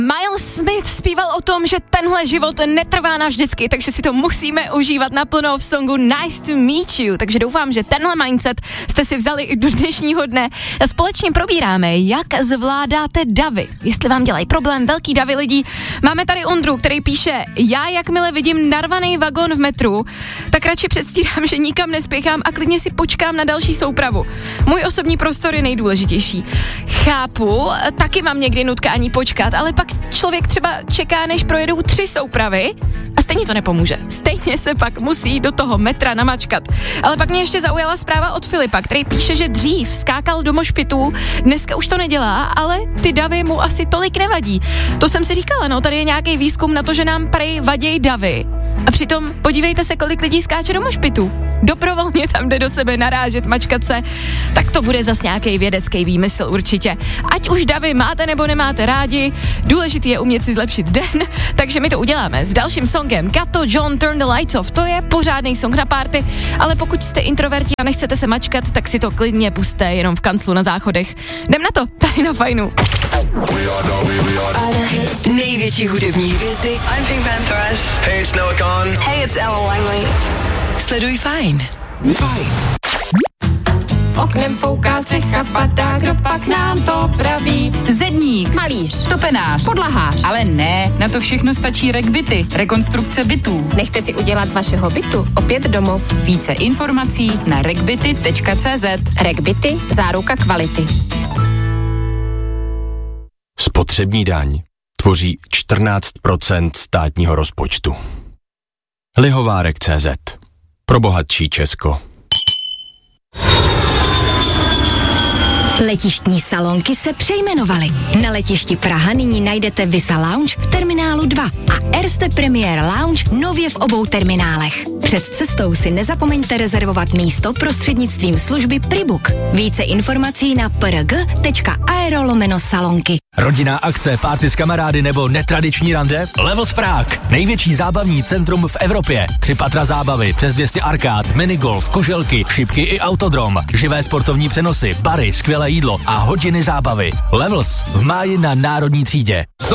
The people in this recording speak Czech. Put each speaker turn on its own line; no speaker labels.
Miles Smith zpíval o tom, že tenhle život netrvá navždycky, takže si to musíme užívat naplno v songu Nice to Meet You. Takže doufám, že tenhle mindset jste si vzali i do dnešního dne. Společně probíráme, jak zvládáte davy. Jestli vám dělají problém velký davy lidí. Máme tady Ondru, který píše: já jakmile vidím narvaný vagon v metru, tak radši předstírám, že nikam nespěchám a klidně si počkám na další soupravu. Můj osobní prostor je nejdůležitější. Chápu, taky mám někdy nutkání počkat, ale pak člověk třeba čeká, než projedou 3 soupravy a stejně to nepomůže. Stejně se pak musí do toho metra namačkat. Ale pak mě ještě zaujala zpráva od Filipa, který píše, že dřív skákal do mošpitů, dneska už to nedělá, ale ty davy mu asi tolik nevadí. To jsem si říkala, no, tady je nějaký výzkum na to, že nám prej vaděj davy. A přitom podívejte se, kolik lidí skáče do mošpitu. Dobrovolně tam jde do sebe narážet, mačkat se. Tak to bude zas nějaký vědecký výmysl určitě. Ať už davy máte nebo nemáte rádi, důležitý je umět si zlepšit den, takže my to uděláme s dalším songem Kato John Turn the Lights Off. To je pořádný song na party, ale pokud jste introverti a nechcete se mačkat, tak si to klidně pusťte jenom v kanclu na záchodech. Jdem na to, tady na Fajnu.
Největší hudební hvězdy.
I'm Pink Panthers.
Hey, it's Noah Kahan.
Hey, it's Ella Langley.
Sleduj Fajn.
Fajn.
Oknem fouká střecha, padá, kdo pak nám to praví? Zedník, malíř, topenář, podlahář. Ale ne, na to všechno stačí RegBity, rekonstrukce bytů.
Nechte si udělat z vašeho bytu opět domov.
Více informací na regbity.cz.
RegBity, záruka kvality.
Spotřební daň tvoří 14% státního rozpočtu. Lihovárek.cz. Pro bohatší Česko.
Letištní salonky se přejmenovaly. Na letišti Praha nyní najdete Visa Lounge v terminálu 2 a Erste Premier Lounge nově v obou terminálech. Před cestou si nezapomeňte rezervovat místo prostřednictvím služby Pribook. Více informací na prg.aero/salonky.
Rodinná akce, party s kamarády nebo netradiční rande? Levels Prague. Největší zábavní centrum v Evropě. 3 patra zábavy, přes 200 arkád, minigolf, kuželky, šipky i autodrom. Živé sportovní přenosy, bary, skvělé jídlo a hodiny zábavy. Levels v máji na Národní třídě.